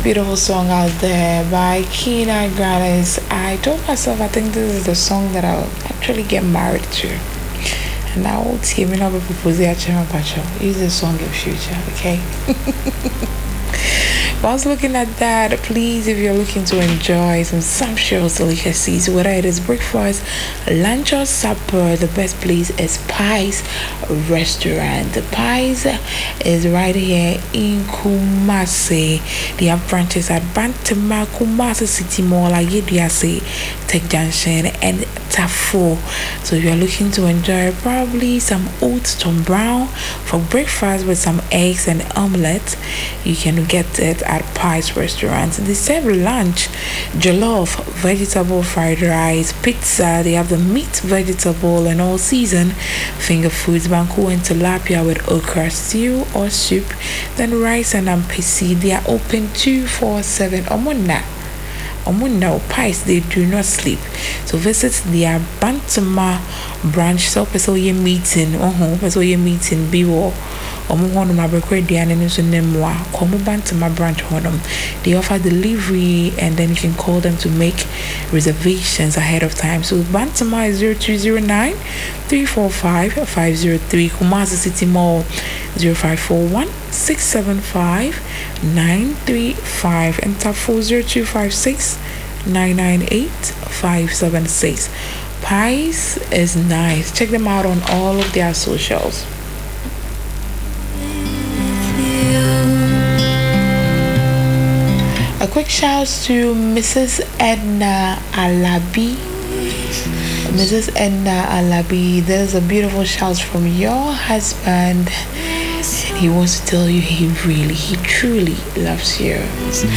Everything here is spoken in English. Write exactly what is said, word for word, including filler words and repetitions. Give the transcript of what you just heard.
Beautiful song out there by Kina Grannis. I told myself I think this is the song that I'll actually get married to. And I will team in up with proposal. Use this song in future, okay? Whilst looking at that, please, if you're looking to enjoy some sumptuous delicacies, whether it is breakfast, lunch, or supper, the best place is Pies Restaurant. The Pies is right here in Kumasi. They have branches at Bantama, Kumasi City Mall, Ayediase, Tech Junction, and Tafo. So if you're looking to enjoy probably some oats Tom Brown for breakfast with some eggs and omelette, you can get it at Pies Restaurant. They serve lunch, jollof, vegetable fried rice, pizza. They have the meat, vegetable, and all season finger foods, banku and tilapia with okra stew or soup, then rice and ampesi. They are open two four seven. Omuna. Omuna Pies, they do not sleep. So visit their Bantama branch. So person you meeting, oh, person you meeting, biwo. Omo hono mabrekwe diane nso nemwa komo Bantama branch honum. They offer delivery and then you can call them to make reservations ahead of time. So Bantama is zero two zero nine, three four five, five zero three. Kumasi City Mall zero five four one, six seven five, nine three five and tap four zero two five six, nine nine eight, five seven six. Pies is nice. Check them out on all of their socials. A quick shout to Missus Edna Alabi. Missus Edna Alabi, there's a beautiful shout from your husband. He wants to tell you he really, he truly loves you.